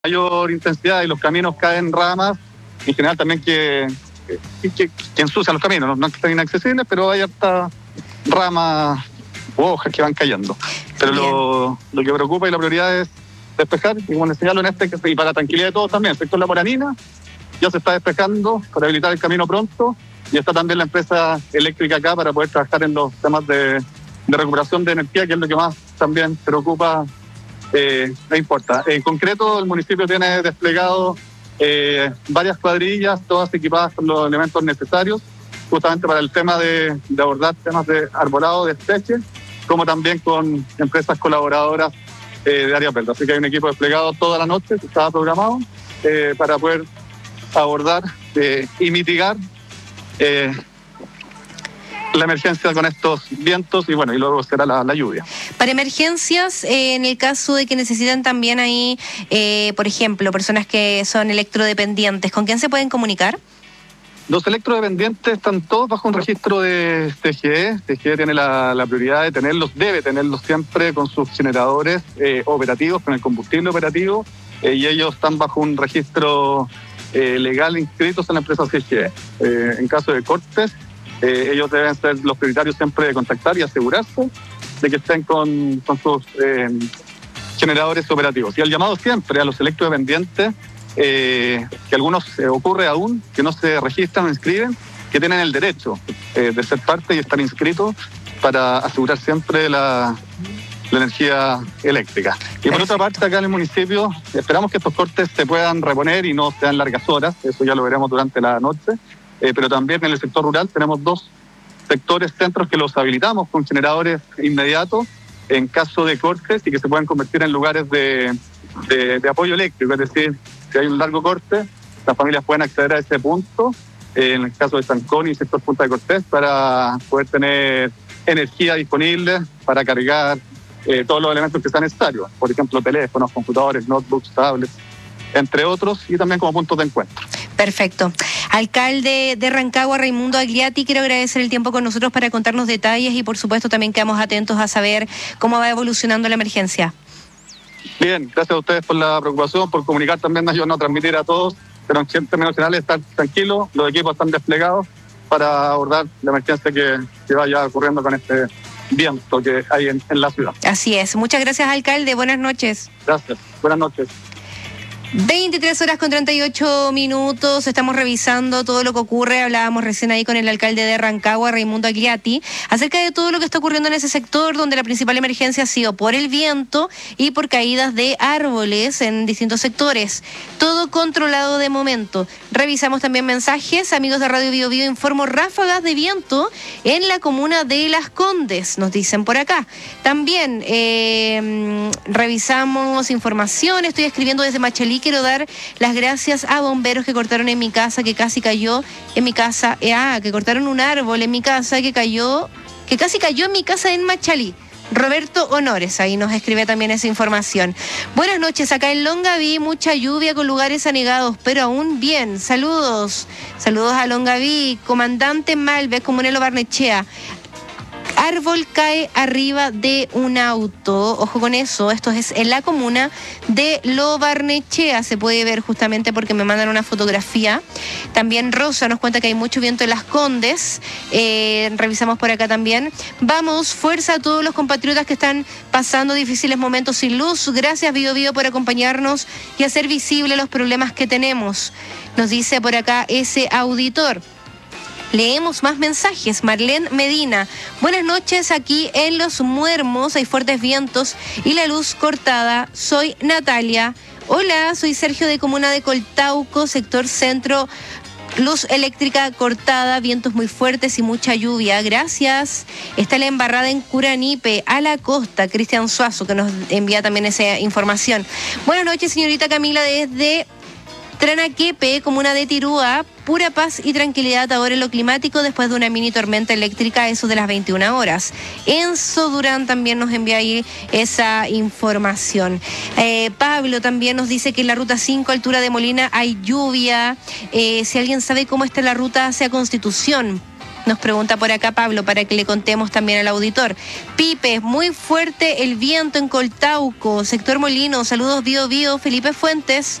mayor intensidad y los caminos caen ramas, en general también que ensucian los caminos, no que estén inaccesibles, pero hay harta ramas u hojas que van cayendo. Pero lo que preocupa y la prioridad es despejar, y como les señalo y para la tranquilidad de todos también, el sector La Moranina ya se está despejando para habilitar el camino pronto, y está también la empresa eléctrica acá para poder trabajar en los temas de recuperación de energía, que es lo que más también preocupa e importa. En concreto, el municipio tiene desplegado varias cuadrillas, todas equipadas con los elementos necesarios, justamente para el tema de abordar temas de arbolado, de especie, como también con empresas colaboradoras de área verde. Así que hay un equipo desplegado toda la noche que estaba programado para poder abordar y mitigar la emergencia con estos vientos y luego será la lluvia. Para emergencias, en el caso de que necesitan también ahí, por ejemplo, personas que son electrodependientes, ¿con quién se pueden comunicar? Los electrodependientes están todos bajo un registro de TGE. TGE tiene la prioridad de tenerlos, debe tenerlos siempre con sus generadores operativos, con el combustible operativo, y ellos están bajo un registro legal inscritos en la empresa TGE. En caso de cortes, ellos deben ser los prioritarios siempre de contactar y asegurarse de que estén con sus generadores operativos. Y el llamado siempre a los electrodependientes, que algunos ocurre aún, que no se registran o inscriben, que tienen el derecho de ser parte y estar inscritos para asegurar siempre la energía eléctrica. Y por otra parte, acá en el municipio esperamos que estos cortes se puedan reponer y no sean largas horas, eso ya lo veremos durante la noche, pero también en el sector rural tenemos 2 sectores, centros que los habilitamos con generadores inmediatos en caso de cortes y que se puedan convertir en lugares de apoyo eléctrico, es decir, si hay un largo corte, las familias pueden acceder a ese punto, en el caso de Sancón y sector Punta de Cortés, para poder tener energía disponible para cargar todos los elementos que sean necesarios, por ejemplo, teléfonos, computadores, notebooks, tablets, entre otros, y también como puntos de encuentro. Perfecto. Alcalde de Rancagua, Raimundo Agliati, quiero agradecer el tiempo con nosotros para contarnos detalles y por supuesto también quedamos atentos a saber cómo va evolucionando la emergencia. Bien, gracias a ustedes por la preocupación, por comunicar también, ayudarnos a transmitir a todos, pero en términos generales estar tranquilos, los equipos están desplegados para abordar la emergencia que vaya ocurriendo con este viento que hay en la ciudad. Así es. Muchas gracias, alcalde. Buenas noches. Gracias. Buenas noches. 23:38. Estamos revisando todo lo que ocurre. Hablábamos recién ahí con el alcalde de Rancagua, Raimundo Agliati, acerca de todo lo que está ocurriendo en ese sector, donde la principal emergencia ha sido por el viento y por caídas de árboles en distintos sectores. Todo controlado de momento. Revisamos también mensajes. Amigos de Radio Bio Bio, informo ráfagas de viento en la comuna de Las Condes, nos dicen por acá. También revisamos información. Estoy escribiendo desde Machalí. Quiero dar las gracias a bomberos que cortaron en mi casa, que casi cayó en mi casa. Que cortaron un árbol en mi casa que casi cayó en mi casa en Machalí. Roberto Honores, ahí nos escribe también esa información. Buenas noches, acá en Longaví, mucha lluvia con lugares anegados, pero aún bien. Saludos a Longaví, comandante Malves, Comunelo Barnechea. Árbol cae arriba de un auto. Ojo con eso, esto es en la comuna de Lo Barnechea. Se puede ver justamente porque me mandan una fotografía. También Rosa nos cuenta que hay mucho viento en Las Condes. Revisamos por acá también. Vamos, fuerza a todos los compatriotas que están pasando difíciles momentos sin luz. Gracias, Bio Bio, por acompañarnos y hacer visible los problemas que tenemos. Nos dice por acá ese auditor. Leemos más mensajes. Marlene Medina. Buenas noches, aquí en Los Muermos hay fuertes vientos y la luz cortada. Soy Natalia. Hola, soy Sergio de Comuna de Coltauco, sector centro. Luz eléctrica cortada, vientos muy fuertes y mucha lluvia. Gracias. Está la embarrada en Curanipe, a la costa. Cristian Suazo, que nos envía también esa información. Buenas noches, señorita Camila, desde Tranaquepe, comuna de Tirúa. Pura paz y tranquilidad ahora en lo climático después de una mini tormenta eléctrica, eso de las 21 horas. Enzo Durán también nos envía ahí esa información. Pablo también nos dice que en la ruta 5, altura de Molina, hay lluvia. Si alguien sabe cómo está la ruta hacia Constitución, Nos pregunta por acá Pablo, para que le contemos también al auditor. Pipe, muy fuerte el viento en Coltauco, sector Molino. Saludos, Bío Bío. Felipe Fuentes.